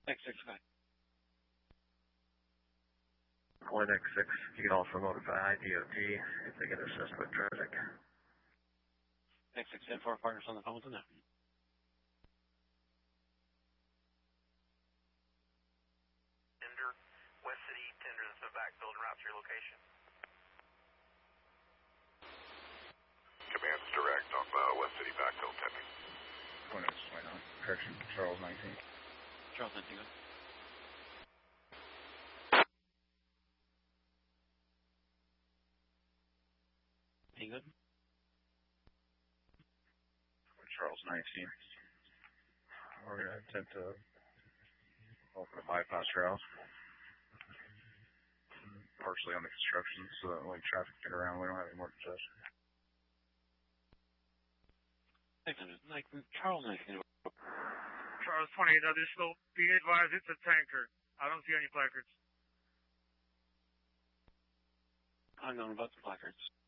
Thanks, 6, go ahead. Linux 6, you can also notify IDOT if they get a suspect traffic. Thanks, 6, 10 4 partners on the phone with them now. Tender, West City, Tender that's been backfilled and route to your location. Command's direct on West City backfill tending. 20 minutes, 29. Correction, Charles 19. Charles 19, go ahead. Any good? Charles 19. We're going to attempt to open a bypass route. Partially on the construction so that when traffic get around, we don't have any more congestion. Thanks, Charles 19. Charles 20, additional, be advised it's a tanker. I don't see any placards. Unknown about the placards.